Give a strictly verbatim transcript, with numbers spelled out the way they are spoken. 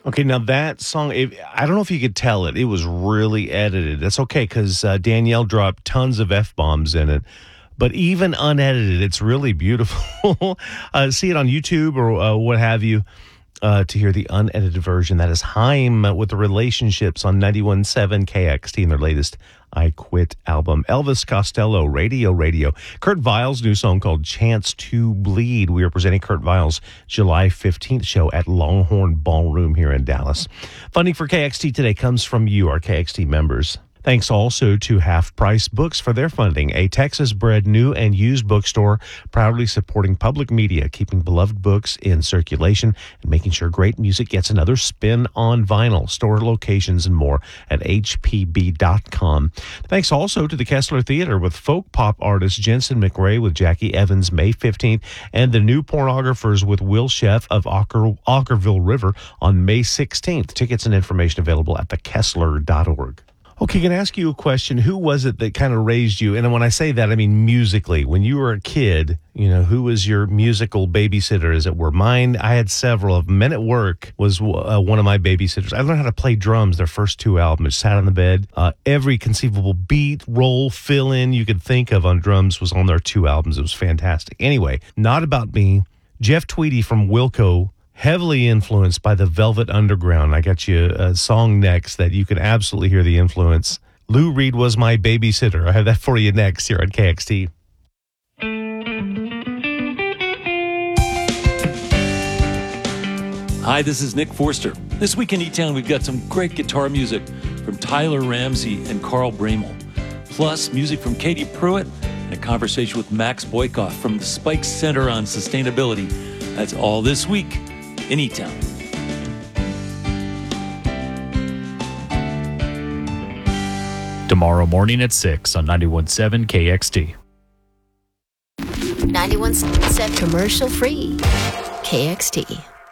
Okay, now that song, if, I don't know if you could tell it. It was really edited. That's okay because uh, Danielle dropped tons of F-bombs in it. But even unedited, it's really beautiful. uh, see it on YouTube or uh, what have you uh, to hear the unedited version. That is Haim with the Relationships on ninety-one point seven K X T in their latest I Quit album. Elvis Costello, Radio Radio. Kurt Vile's new song called Chance to Bleed. We are presenting Kurt Vile's July fifteenth show at Longhorn Ballroom here in Dallas. Funding for K X T today comes from you, our K X T members. Thanks also to Half Price Books for their funding, a Texas-bred new and used bookstore proudly supporting public media, keeping beloved books in circulation, and making sure great music gets another spin on vinyl. Store locations and more at H P B dot com. Thanks also to the Kessler Theater with folk pop artist Jensen McRae with Jackie Evans May fifteenth, and the New Pornographers with Will Sheff of Ocker, Ockerville River on May sixteenth. Tickets and information available at the kessler dot org. Okay, can I ask you a question? Who was it that kind of raised you? And when I say that, I mean musically. When you were a kid, you know, who was your musical babysitter, as it were? Mine, I had several of them. Men at Work was uh, one of my babysitters. I learned how to play drums, their first two albums. Sat on the bed. Uh, every conceivable beat, roll, fill-in you could think of on drums was on their two albums. It was fantastic. Anyway, Not About Me. Jeff Tweedy from Wilco, heavily influenced by the Velvet Underground. I got you a song next that you can absolutely hear the influence. Lou Reed Was My Babysitter. I have that for you next here on K X T. Hi, this is Nick Forster. This week in E-Town, we've got some great guitar music from Tyler Ramsey and Carl Bramel. Plus, music from Katie Pruitt and a conversation with Max Boykoff from the Spike Center on Sustainability. That's all this week in E-Town. Tomorrow morning at six on ninety-one point seven K X T. ninety-one point seven commercial free K X T.